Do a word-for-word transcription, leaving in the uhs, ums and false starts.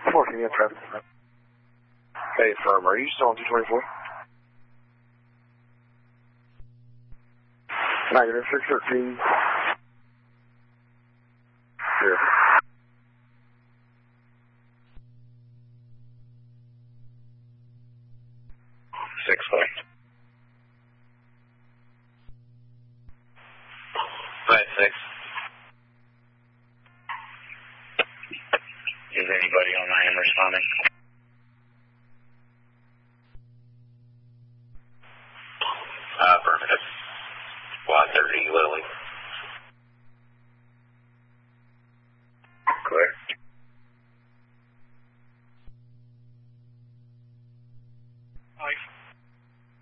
four, can you have traffic? Hey, firm, are you still on two twenty-four? Negative six thirteen. Here. Six five. Five six. Is anybody on I M responding? Uh, affirmative. Squad thirty, Lily.